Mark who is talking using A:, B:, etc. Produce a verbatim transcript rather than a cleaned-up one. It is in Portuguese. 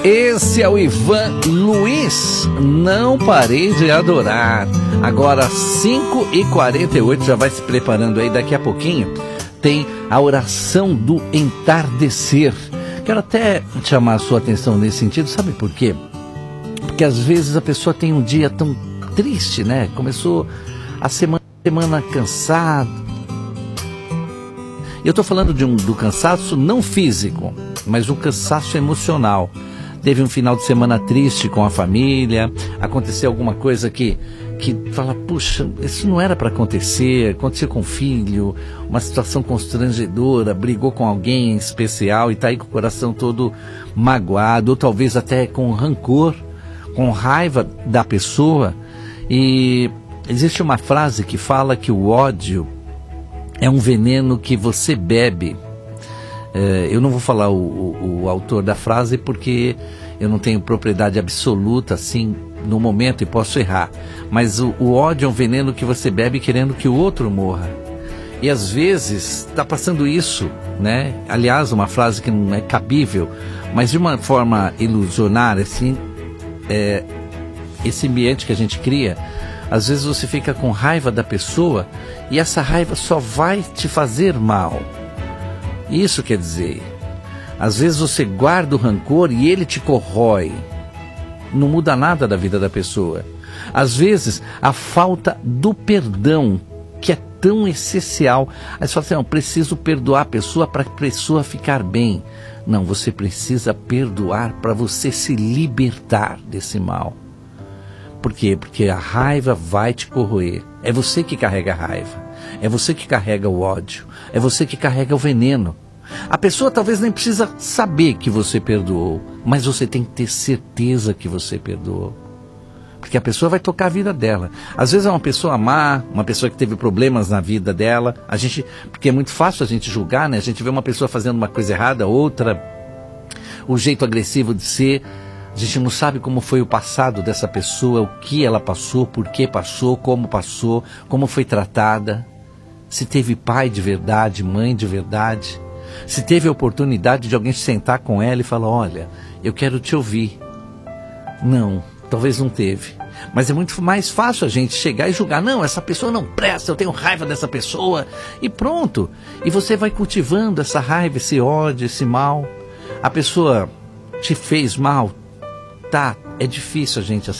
A: Esse é o Ivan Luiz, Não Parei de Adorar. Agora cinco e quarenta e oito, já vai se preparando aí, daqui a pouquinho tem a oração do entardecer. Quero até chamar a sua atenção nesse sentido, sabe por quê? Porque às vezes a pessoa tem um dia tão triste, né? Começou a semana, semana cansada. Eu estou falando de um, do cansaço não físico, mas um cansaço emocional. Teve um final de semana triste com a família, aconteceu alguma coisa que, que fala, puxa, isso não era para acontecer, aconteceu com o filho, uma situação constrangedora, brigou com alguém especial e está aí com o coração todo magoado, ou talvez até com rancor, com raiva da pessoa. E existe uma frase que fala que o ódio é um veneno que você bebe. É, eu não vou falar o, o, o autor da frase porque eu não tenho propriedade absoluta assim no momento e posso errar. Mas o, o ódio é um veneno que você bebe querendo que o outro morra. E às vezes está passando isso, né? Aliás, uma frase que não é cabível, mas de uma forma ilusionária, assim, é, esse ambiente que a gente cria, às vezes você fica com raiva da pessoa e essa raiva só vai te fazer mal. Isso quer dizer, às vezes você guarda o rancor e ele te corrói. Não muda nada da vida da pessoa. Às vezes, a falta do perdão, que é tão essencial. Aí você fala assim, não, preciso perdoar a pessoa para a pessoa ficar bem. Não, você precisa perdoar para você se libertar desse mal. Por quê? Porque a raiva vai te corroer. É você que carrega a raiva. É você que carrega o ódio. É você que carrega o veneno. A pessoa talvez nem precisa saber que você perdoou, mas você tem que ter certeza que você perdoou. Porque a pessoa vai tocar a vida dela. Às vezes é uma pessoa má, uma pessoa que teve problemas na vida dela. A gente, porque é muito fácil a gente julgar, né? A gente vê uma pessoa fazendo uma coisa errada, outra, o jeito agressivo de ser. A gente não sabe como foi o passado dessa pessoa, o que ela passou, por que passou, como passou, como foi tratada. Se teve pai de verdade, mãe de verdade. Se teve a oportunidade de alguém sentar com ela e falar, olha, eu quero te ouvir. Não, talvez não teve. Mas é muito mais fácil a gente chegar e julgar. Não, essa pessoa não presta, eu tenho raiva dessa pessoa. E pronto. E você vai cultivando essa raiva, esse ódio, esse mal. A pessoa te fez mal. Tá, é difícil a gente